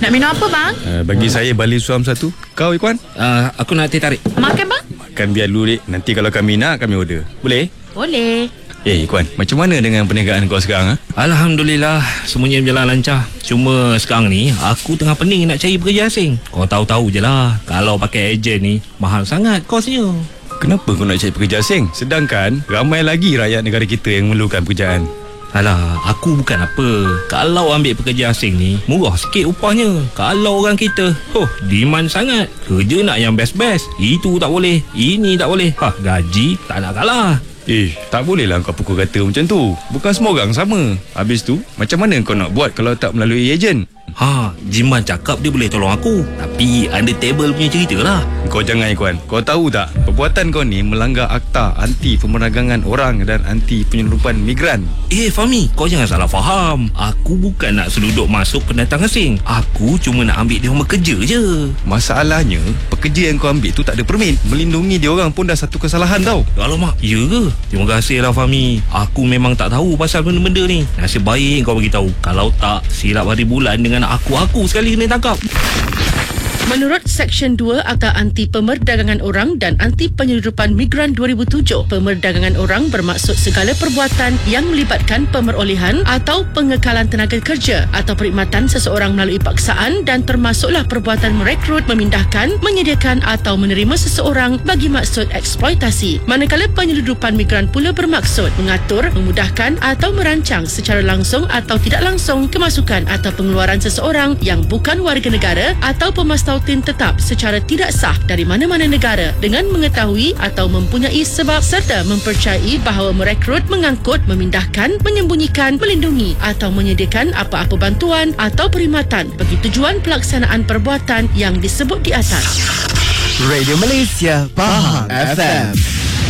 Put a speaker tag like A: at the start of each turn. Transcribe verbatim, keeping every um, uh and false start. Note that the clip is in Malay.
A: Nak minum apa bang?
B: Uh, bagi saya bali suam satu. Kau Ikhwan?
C: Uh, aku nak teh tarik.
A: Makan bang?
B: Makan biar dulu dek. Nanti kalau kami nak, kami order. Boleh?
A: Boleh.
B: Eh Ikhwan, macam mana dengan perniagaan kau sekarang? Ha?
C: Alhamdulillah, semuanya berjalan lancar. Cuma sekarang ni aku tengah pening nak cari pekerja asing. Kau tahu-tahu je lah, kalau pakai ejen ni mahal sangat kosnya.
B: Kenapa kau nak cari pekerja asing? Sedangkan ramai lagi rakyat negara kita yang memerlukan pekerjaan.
C: Alah, aku bukan apa. Kalau ambil pekerja asing ni, murah sikit upahnya. Kalau orang kita, oh, demand sangat. Kerja nak yang best-best. Itu tak boleh, ini tak boleh. Ha, gaji tak nak kalah.
B: Eh, tak bolehlah kau pukul kata macam tu. Bukan semua orang sama. Habis tu, macam mana kau nak buat kalau tak melalui ejen?
C: Ha, Jiman cakap dia boleh tolong aku. Tapi under table punya cerita lah.
B: Kau jangan Ikhwan. Kau tahu tak, perbuatan kau ni melanggar akta anti pemerdagangan orang dan anti penyelundupan migran.
C: Eh Fahmi, kau jangan salah faham. Aku bukan nak seluduk masuk pendatang asing. Aku cuma nak ambil dia orang bekerja je.
B: Masalahnya, pekerja yang kau ambil tu tak ada permit. Melindungi dia orang pun dah satu kesalahan tau.
C: Alamak, ya ke? Terima kasih lah Fahmi. Aku memang tak tahu pasal benda-benda ni. Nasib baik kau beritahu. Kalau tak, silap hari bulan dengan aku-aku sekali kena tangkap.
D: Menurut Seksyen dua Akta Anti Pemerdagangan Orang dan Anti Penyeludupan Migran dua ribu tujuh, pemerdagangan orang bermaksud segala perbuatan yang melibatkan pemerolehan atau pengekalan tenaga kerja atau perkhidmatan seseorang melalui paksaan, dan termasuklah perbuatan merekrut, memindahkan, menyediakan atau menerima seseorang bagi maksud eksploitasi. Manakala penyeludupan migran pula bermaksud mengatur, memudahkan atau merancang secara langsung atau tidak langsung kemasukan atau pengeluaran seseorang yang bukan warga negara atau pemastautin tetap secara tidak sah dari mana-mana negara dengan mengetahui atau mempunyai sebab serta mempercayai bahawa merekrut, mengangkut, memindahkan, menyembunyikan, melindungi atau menyediakan apa-apa bantuan atau perkhidmatan bagi tujuan pelaksanaan perbuatan yang disebut di atas.
E: Radio Malaysia Pahang F M.